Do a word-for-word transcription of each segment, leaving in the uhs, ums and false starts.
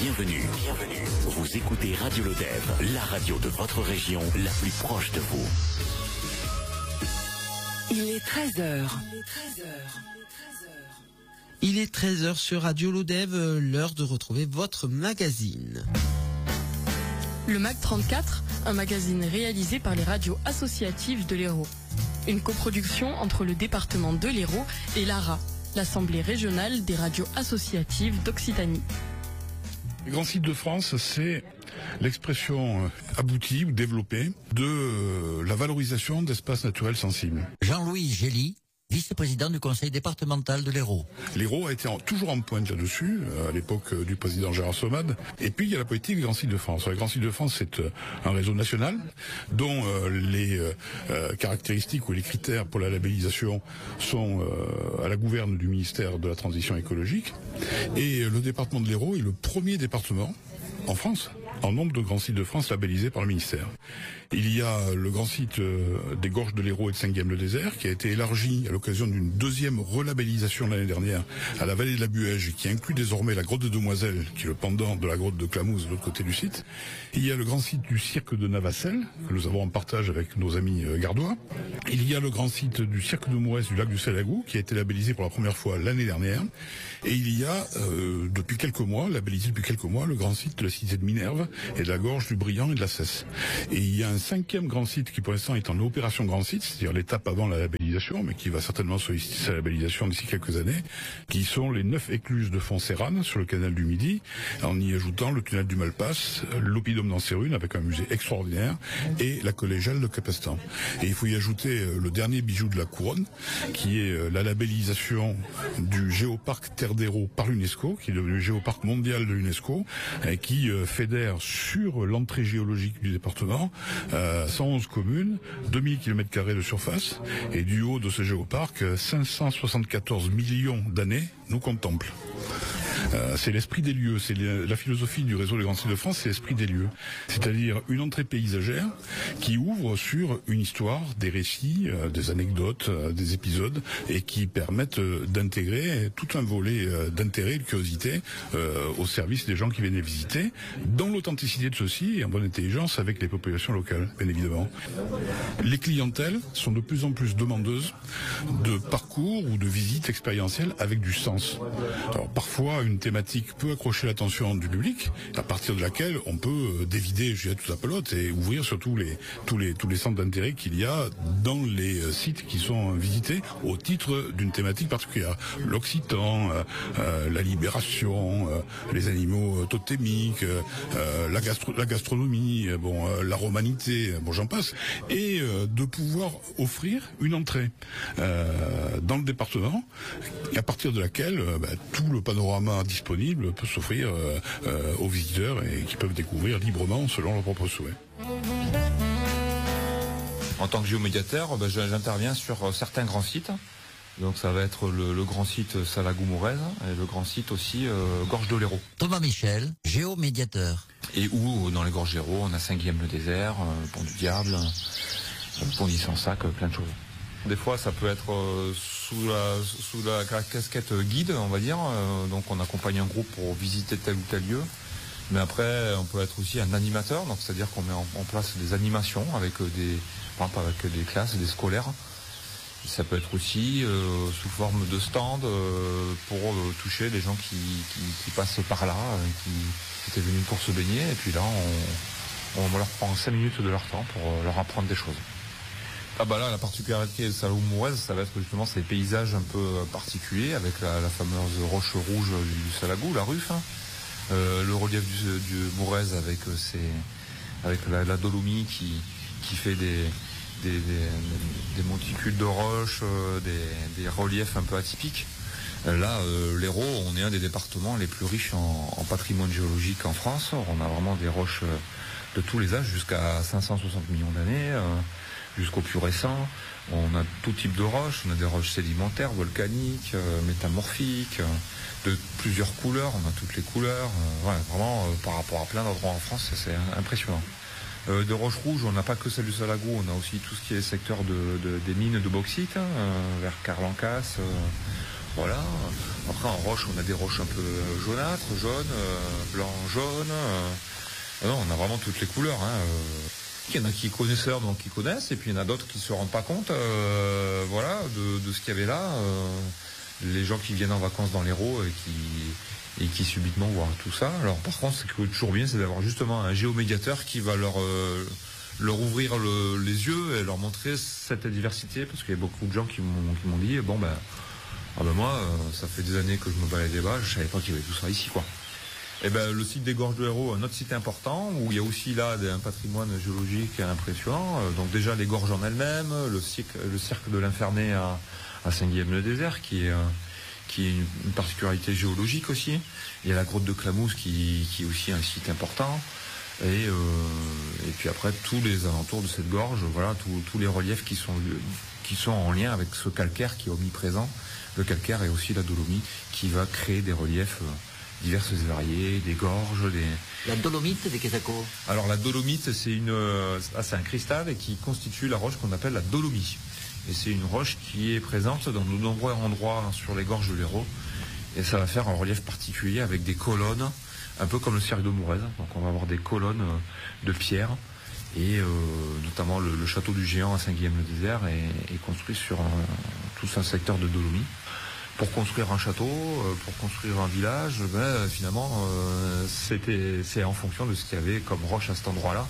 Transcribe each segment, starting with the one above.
Bienvenue, bienvenue. Vous écoutez Radio Lodève, la radio de votre région, la plus proche de vous. Il est treize heures. Il est treize heures sur Radio Lodève, l'heure de retrouver votre magazine. Le M A G trente-quatre, un magazine réalisé par les radios associatives de l'Hérault. Une coproduction entre le département de l'Hérault et l'A R A, l'Assemblée régionale des radios associatives d'Occitanie. Les grands sites de France, c'est l'expression aboutie ou développée de la valorisation d'espaces naturels sensibles. Jean-Louis Gély, vice-président du conseil départemental de l'Hérault. L'Hérault a été en, toujours en pointe là-dessus, à l'époque du président Gérard Sommade. Et puis il y a la politique des grands sites de France. Les grands sites de France, c'est un réseau national dont euh, les euh, caractéristiques ou les critères pour la labellisation sont euh, à la gouverne du ministère de la Transition écologique. Et le département de l'Hérault est le premier département en France en nombre de grands sites de France labellisés par le ministère. Il y a le grand site euh, des Gorges de l'Hérault et de Saint-Guilhem-le-Désert qui a été élargi à l'occasion d'une deuxième relabellisation l'année dernière à la vallée de la Buège, qui inclut désormais la grotte de Demoiselles, qui est le pendant de la grotte de Clamouze de l'autre côté du site. Il y a le grand site du cirque de Navacelles, que nous avons en partage avec nos amis euh, gardois. Il y a le grand site du cirque de Mourès du lac du Salagou, qui a été labellisé pour la première fois l'année dernière. Et il y a, euh, depuis quelques mois, labellisé depuis quelques mois, le grand site de la cité de Minerve et de la gorge du Briand et de la Cesse. Et il y a un cinquième grand site qui pour l'instant est en opération grand site, c'est-à-dire l'étape avant la labellisation, mais qui va certainement solliciter sa labellisation d'ici quelques années, qui sont les neuf écluses de Fontserrane sur le canal du Midi, en y ajoutant le tunnel du Malpasse, l'oppidum d'Anserune avec un musée extraordinaire et la collégiale de Capestan. Et il faut y ajouter le dernier bijou de la couronne, qui est la labellisation du géoparc Terre d'Hérault par l'UNESCO, qui est devenu géoparc mondial de l'UNESCO, et qui fédère sur l'entrée géologique du département euh, cent onze communes, deux mille kilomètres carrés de surface, et du haut de ce géoparc, cinq cent soixante-quatorze millions d'années nous contemplent. Euh, c'est l'esprit des lieux, c'est la philosophie du réseau des grands sites de France, c'est l'esprit des lieux. C'est-à-dire une entrée paysagère qui ouvre sur une histoire, des récits, euh, des anecdotes, euh, des épisodes, et qui permettent euh, d'intégrer tout un volet euh, d'intérêt et de curiosité euh, au service des gens qui viennent les visiter, dans l'authenticité de ceux-ci et en bonne intelligence avec les populations locales, bien évidemment. Les clientèles sont de plus en plus demandeuses de parcours ou de visites expérientielles avec du sens. Alors parfois, une thématique peut accrocher l'attention du public, à partir de laquelle on peut dévider, je dirais, toute la pelote et ouvrir sur tous les tous les tous les centres d'intérêt qu'il y a dans les sites qui sont visités au titre d'une thématique particulière. L'Occitan, euh, euh, la libération, euh, les animaux totémiques, euh, la, gastro la gastronomie, euh, bon, euh, la romanité, bon, j'en passe, et euh, de pouvoir offrir une entrée euh, dans le département, à partir de laquelle euh, bah, tout le panorama disponible peut s'offrir euh, euh, aux visiteurs et qui peuvent découvrir librement selon leurs propres souhaits. En tant que géomédiateur, ben, j'interviens sur certains grands sites. Donc ça va être le, le grand site Salagou-Mourez et le grand site aussi euh, Gorge de l'Hérault. Thomas Michel, géomédiateur. Et où dans les Gorges d'Hérault, on a Saint-Guilhem-le-Désert, euh, le Pont du Diable, le Pont d'Issensac, plein de choses. Des fois, ça peut être euh, sous la sous la casquette guide, on va dire. Euh, donc, on accompagne un groupe pour visiter tel ou tel lieu. Mais après, on peut être aussi un animateur. Donc, c'est-à-dire qu'on met en, en place des animations avec des, par exemple, avec des classes, des scolaires. Ça peut être aussi euh, sous forme de stand euh, pour euh, toucher les gens qui, qui, qui passent par là, euh, qui, qui étaient venus pour se baigner. Et puis là, on, on leur prend cinq minutes de leur temps pour euh, leur apprendre des choses. Ah bah là, la particularité de Salagou-Mourez, ça va être justement ces paysages un peu particuliers avec la, la fameuse roche rouge du Salagou, la ruffe, hein. euh, le relief du, du Mourez avec ses, avec la, la dolomie qui, qui fait des, des, des, des monticules de roches, euh, des, des reliefs un peu atypiques. Là, euh, l'Hérault, on est un des départements les plus riches en, en patrimoine géologique en France. On a vraiment des roches de tous les âges, jusqu'à cinq cent soixante millions d'années. Euh, jusqu'au plus récent. On a tout type de roches, on a des roches sédimentaires, volcaniques, euh, métamorphiques, euh, de plusieurs couleurs, on a toutes les couleurs. Euh, ouais, vraiment, euh, par rapport à plein d'endroits en France, c'est impressionnant. Euh, de roches rouges, on n'a pas que celle du Salagou, on a aussi tout ce qui est secteur de, de, des mines de bauxite, hein, euh, vers Carlancas. Euh, Voilà. Après en roche, on a des roches un peu jaunâtres, jaunes, euh, blanc, jaune. Euh... Non, on a vraiment toutes les couleurs. Hein. Il y en a qui connaisseurs, donc qui connaissent, et puis il y en a d'autres qui se rendent pas compte, euh, voilà, de, de ce qu'il y avait là. Euh, les gens qui viennent en vacances dans l'Hérault et qui et qui subitement voient tout ça. Alors par contre, ce qui est toujours bien, c'est d'avoir justement un géomédiateur qui va leur euh, leur ouvrir le, les yeux et leur montrer cette diversité, parce qu'il y a beaucoup de gens qui m'ont qui m'ont dit bon ben ah ben moi ça fait des années que je me baladais là, je savais pas qu'il y avait tout ça ici quoi. Et ben le site des Gorges de Hérault, un autre site important où il y a aussi là un patrimoine géologique impressionnant. Donc déjà les gorges en elles-mêmes, le cirque, le cirque de l'Infernet à, à Saint-Guilhem-le-Désert qui est qui est une, une particularité géologique aussi. Il y a la grotte de Clamousse qui, qui est aussi un site important. Et, euh, et puis après tous les alentours de cette gorge, voilà, tous les reliefs qui sont, qui sont en lien avec ce calcaire qui est omniprésent. Le calcaire et aussi la dolomite qui va créer des reliefs diverses et variées, des gorges, des... La dolomite des Quesaco. Alors la dolomite, c'est une, ah, c'est un cristal et qui constitue la roche qu'on appelle la dolomie. Et c'est une roche qui est présente dans de nombreux endroits sur les gorges de l'Hérault. Et ça va faire un relief particulier avec des colonnes, un peu comme le cirque de Mourez. Donc on va avoir des colonnes de pierre. Et euh, notamment le, le château du Géant à Saint-Guilhem-le-Désert est, est construit sur un, tout un secteur de dolomie. Pour construire un château, pour construire un village, ben, finalement, euh, c'était, c'est en fonction de ce qu'il y avait comme roche à cet endroit-là.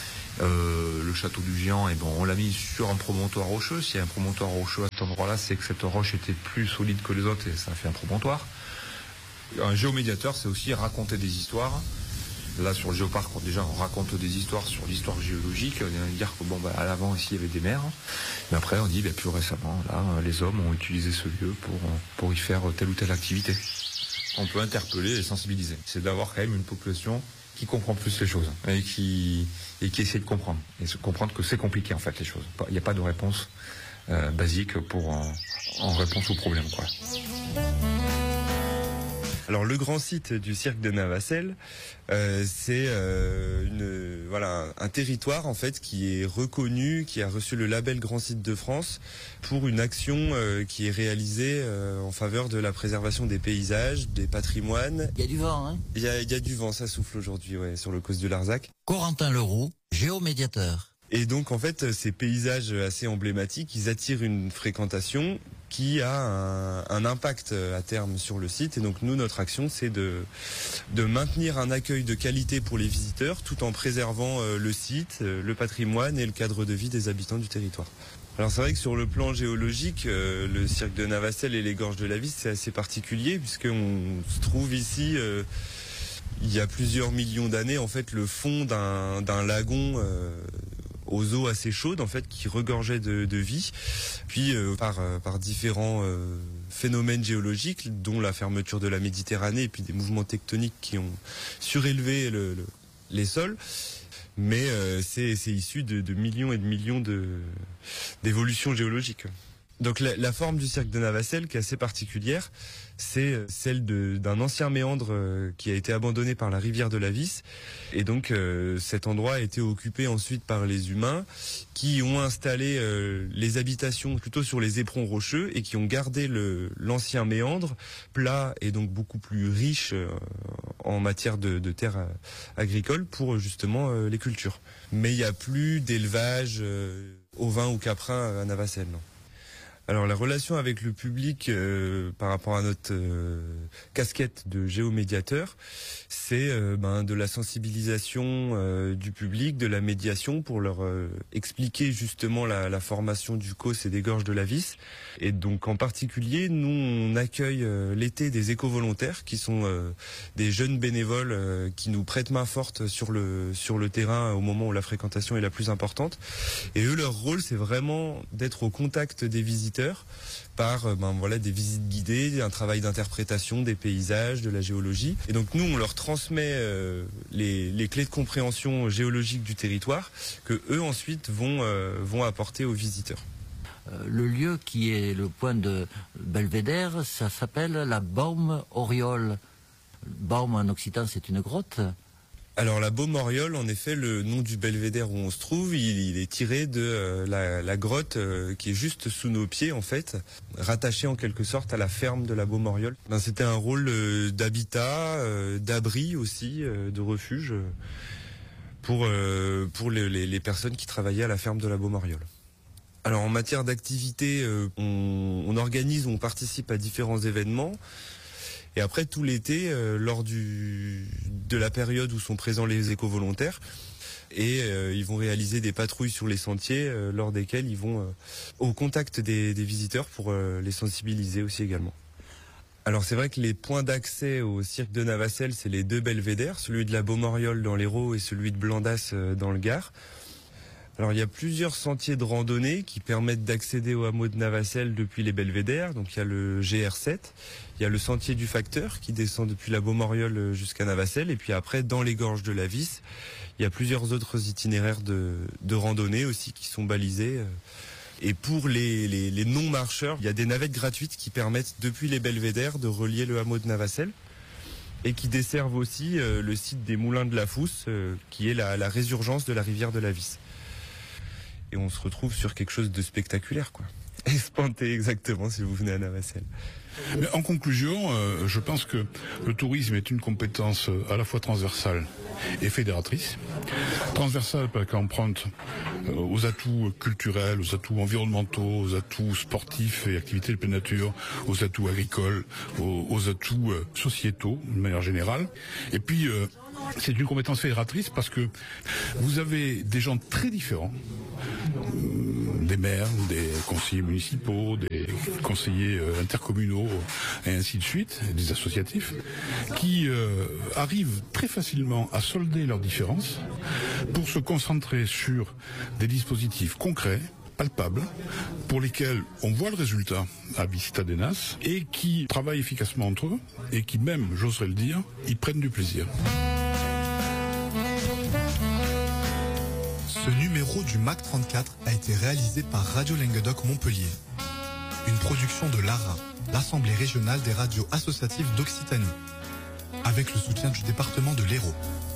Euh, le château du Géant, et bon, on l'a mis sur un promontoire rocheux. S'il y a un promontoire rocheux à cet endroit-là, c'est que cette roche était plus solide que les autres et ça a fait un promontoire. Un géomédiateur, c'est aussi raconter des histoires. Là, sur le géoparc, déjà, on raconte des histoires sur l'histoire géologique. On vient de dire que, bon, bah, à l'avant, ici, il y avait des mers. Mais après, on dit, bah, plus récemment, là, les hommes ont utilisé ce lieu pour, pour y faire telle ou telle activité. On peut interpeller et sensibiliser. C'est d'avoir quand même une population qui comprend plus les choses et qui, et qui essaie de comprendre. Et se comprendre que c'est compliqué, en fait, les choses. Il n'y a pas de réponse euh, basique pour, en, en réponse au problème, quoi. Alors le grand site du cirque de Navacelles, euh, c'est euh, une voilà un, un territoire en fait qui est reconnu, qui a reçu le label Grand Site de France pour une action euh, qui est réalisée euh, en faveur de la préservation des paysages, des patrimoines. Il y a du vent, hein ? Il y a, il y a du vent, ça souffle aujourd'hui, ouais, sur le causse de Larzac. Corentin Leroux, géomédiateur. Et donc en fait ces paysages assez emblématiques, ils attirent une fréquentation qui a un, un impact à terme sur le site. Et donc nous, notre action, c'est de, de maintenir un accueil de qualité pour les visiteurs tout en préservant euh, le site, euh, le patrimoine et le cadre de vie des habitants du territoire. Alors c'est vrai que sur le plan géologique, euh, le cirque de Navacelles et les gorges de la Visse, c'est assez particulier puisqu'on se trouve ici... Euh, il y a plusieurs millions d'années, en fait, le fond d'un, d'un lagon euh, aux eaux assez chaudes, en fait, qui regorgeait de, de vie. Puis, euh, par, euh, par différents euh, phénomènes géologiques, dont la fermeture de la Méditerranée et puis des mouvements tectoniques qui ont surélevé le, le, les sols. Mais euh, c'est, c'est issu de, de millions et de millions de, d'évolutions géologiques. Donc la, la forme du cirque de Navacelles, qui est assez particulière, c'est celle de, d'un ancien méandre euh, qui a été abandonné par la rivière de la Visse. Et donc euh, cet endroit a été occupé ensuite par les humains qui ont installé euh, les habitations plutôt sur les éperons rocheux et qui ont gardé le, l'ancien méandre plat et donc beaucoup plus riche euh, en matière de, de terres euh, agricoles pour justement euh, les cultures. Mais il n'y a plus d'élevage euh, ovin ou caprin à Navacelles, non. Alors la relation avec le public euh, par rapport à notre euh, casquette de géomédiateur, c'est euh, ben, de la sensibilisation euh, du public, de la médiation pour leur euh, expliquer justement la, la formation du causse et des gorges de la Visse. Et donc en particulier, nous on accueille euh, l'été des éco-volontaires qui sont euh, des jeunes bénévoles euh, qui nous prêtent main forte sur le, sur le terrain au moment où la fréquentation est la plus importante. Et eux, leur rôle, c'est vraiment d'être au contact des visiteurs par ben, voilà, des visites guidées, un travail d'interprétation des paysages, de la géologie. Et donc nous, on leur transmet euh, les, les clés de compréhension géologique du territoire que eux ensuite vont, euh, vont apporter aux visiteurs. Euh, le lieu qui est le point de belvédère, ça s'appelle la Baume Oriole. Baume en occitan, c'est une grotte. Alors la Beaumoriole, en effet, le nom du belvédère où on se trouve, il, il est tiré de euh, la, la grotte euh, qui est juste sous nos pieds, en fait, rattachée en quelque sorte à la ferme de la Beaumoriole. Ben, c'était un rôle euh, d'habitat, euh, d'abri aussi, euh, de refuge euh, pour euh, pour les, les, les personnes qui travaillaient à la ferme de la Beaumoriole. Alors en matière d'activité, euh, on, on organise, on participe à différents événements. Et après, tout l'été, euh, lors du, de la période où sont présents les éco-volontaires, et euh, ils vont réaliser des patrouilles sur les sentiers, euh, lors desquelles ils vont euh, au contact des, des visiteurs pour euh, les sensibiliser aussi également. Alors c'est vrai que les points d'accès au cirque de Navacelles, c'est les deux belvédères, celui de la Beaumoriole dans l'Hérault et celui de Blandas euh, dans le Gard. Alors il y a plusieurs sentiers de randonnée qui permettent d'accéder au hameau de Navacelles depuis les belvédères. Donc il y a le G R sept, il y a le sentier du Facteur qui descend depuis la Beaumoriole jusqu'à Navacelles. Et puis après, dans les gorges de la Vis, il y a plusieurs autres itinéraires de, de randonnée aussi qui sont balisés. Et pour les, les, les non-marcheurs, il y a des navettes gratuites qui permettent depuis les belvédères de relier le hameau de Navacelles et qui desservent aussi euh, le site des Moulins de la Fousse, euh, qui est la, la résurgence de la rivière de la Vis. Et on se retrouve sur quelque chose de spectaculaire, quoi. Espanté exactement si vous venez à Navacelles. Mais en conclusion, euh, je pense que le tourisme est une compétence à la fois transversale et fédératrice. Transversale parce qu'elle emprunte euh, aux atouts culturels, aux atouts environnementaux, aux atouts sportifs et activités de pleine nature, aux atouts agricoles, aux, aux atouts euh, sociétaux de manière générale. Et puis euh, c'est une compétence fédératrice parce que vous avez des gens très différents, des maires, des conseillers municipaux, des conseillers euh, intercommunaux et ainsi de suite, des associatifs, qui euh, arrivent très facilement à solder leurs différences pour se concentrer sur des dispositifs concrets, palpables, pour lesquels on voit le résultat à Visitadenas et qui travaillent efficacement entre eux et qui même, j'oserais le dire, y prennent du plaisir. Ce numéro du M A C trente-quatre a été réalisé par Radio Languedoc Montpellier. Une production de l'A R A, l'Assemblée régionale des radios associatives d'Occitanie, avec le soutien du département de l'Hérault.